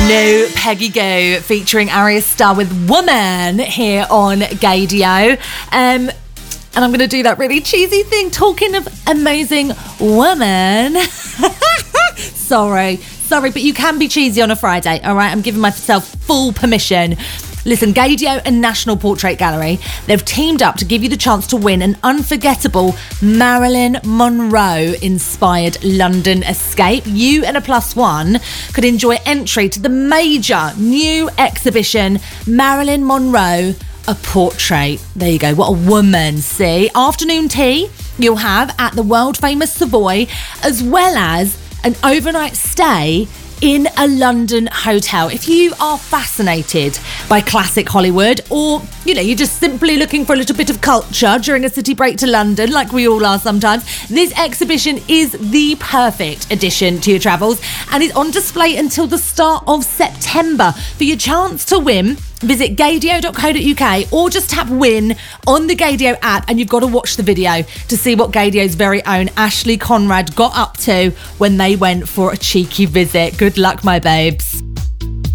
New Peggy Gou featuring Arya Starr with Woman here on Gaydio. And I'm going to do that really cheesy thing, talking of amazing woman. Sorry, but you can be cheesy on a Friday, all right? I'm giving myself full permission. Listen, Gaydio and National Portrait Gallery, they've teamed up to give you the chance to win an unforgettable Marilyn Monroe-inspired London escape. You and a +1 could enjoy entry to the major new exhibition, Marilyn Monroe, A Portrait. There you go, what a woman, see? Afternoon tea you'll have at the world-famous Savoy, as well as an overnight stay in a London hotel. If you are fascinated by classic Hollywood, or you're just simply looking for a little bit of culture during a city break to London, like we all are sometimes, this exhibition is the perfect addition to your travels and is on display until the start of September. For your chance to win, visit gaydio.co.uk or just tap win on the Gaydio app, and you've got to watch the video to see what Gaydio's very own Ashley Conrad got up to when they went for a cheeky visit. Good luck, my babes.